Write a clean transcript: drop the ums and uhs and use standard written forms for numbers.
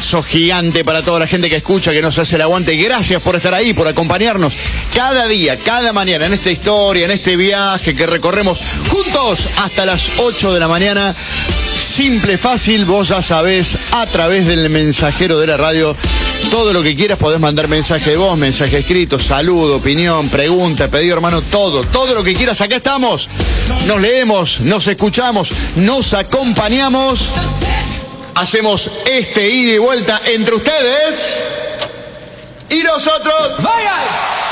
abrazo gigante para toda la gente que escucha, que nos hace el aguante. Gracias por estar ahí, por acompañarnos cada día, cada mañana, en esta historia, en este viaje que recorremos juntos hasta las 8 de la mañana. Simple, fácil, vos ya sabés, a través del mensajero de la radio. Todo lo que quieras podés mandar mensaje de voz, mensaje escrito, saludo, opinión, pregunta, pedido, hermano, todo lo que quieras, acá estamos. Nos leemos, nos escuchamos, nos acompañamos. Hacemos este ida y vuelta entre ustedes y nosotros. ¡Vayan!